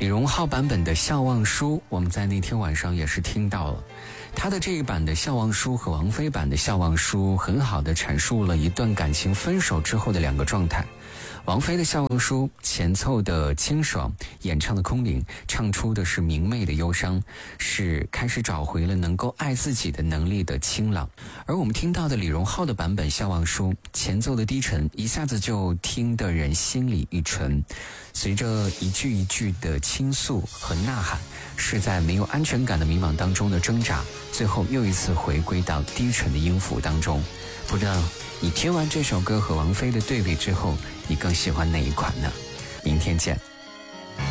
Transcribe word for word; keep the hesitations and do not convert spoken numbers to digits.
荣浩版本的《笑忘书》，我们在那天晚上也是听到了。他的这一版的《笑忘书》和王菲版的《笑忘书》很好地阐述了一段感情分手之后的两个状态。王菲的《笑忘书》前奏的清爽，演唱的空灵，唱出的是明媚的忧伤，是开始找回了能够爱自己的能力的清朗。而我们听到的李荣浩的版本《笑忘书》，前奏的低沉，一下子就听得人心里一沉，随着一句一句的倾诉和呐喊，是在没有安全感的迷茫当中的挣扎，最后又一次回归到低沉的音符当中。不知道你听完这首歌和王菲的对比之后，你更喜欢哪一款呢？明天见。